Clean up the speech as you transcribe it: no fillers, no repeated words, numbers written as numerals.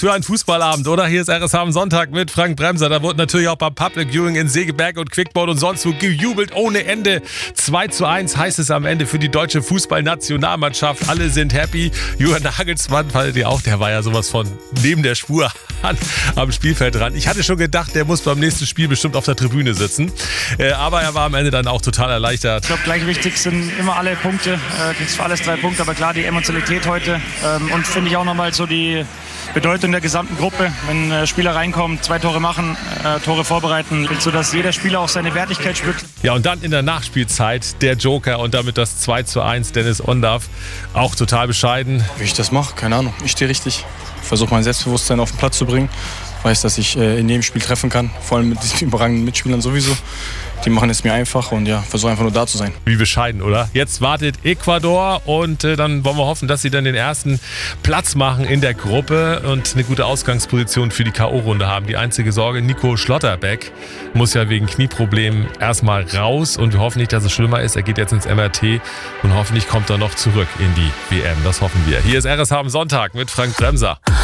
für einen Fußballabend, oder? Hier ist RSH am Sonntag mit Frank Bremser. Da wurde natürlich auch beim Public Viewing in Segeberg und Quickboard und sonst wo gejubelt ohne Ende. 2:1 heißt es am Ende für die deutsche Fußballnationalmannschaft. Alle sind happy. Julian Nagelsmann, falls ihr auch, der war ja sowas von neben der Spur am Spielfeld dran. Ich hatte schon gedacht, der muss beim nächsten Spiel bestimmt auf der Tribüne sitzen. Aber er war am Ende dann auch total erleichtert. Ich glaube, gleich wichtig sind immer alle Punkte. Kriegst für alles 3 Punkte, aber klar die Emotionalität heute. Und finde ich auch nochmal so die Bedeutung der gesamten Gruppe. Wenn Spieler reinkommen, 2 Tore machen, Tore vorbereiten, sodass jeder Spieler auch seine Wertigkeit spürt. Ja, und dann in der Nachspielzeit der Joker und damit das 2:1, Dennis Ondav, auch total bescheiden. Wie ich das mache, keine Ahnung. Ich stehe richtig. Versuche mein Selbstbewusstsein auf den Platz zu bringen. Weiß, dass ich in jedem Spiel treffen kann, vor allem mit diesen überragenden Mitspielern sowieso. Die machen es mir einfach und ja, versuche einfach nur da zu sein. Wie bescheiden, oder? Jetzt wartet Ecuador und dann wollen wir hoffen, dass sie dann den ersten Platz machen in der Gruppe und eine gute Ausgangsposition für die K.O.-Runde haben. Die einzige Sorge, Nico Schlotterbeck muss ja wegen Knieproblemen erstmal raus und wir hoffen nicht, dass es schlimmer ist. Er geht jetzt ins MRT und hoffentlich kommt er noch zurück in die WM. Das hoffen wir. Hier ist RSH am Sonntag mit Frank Bremser.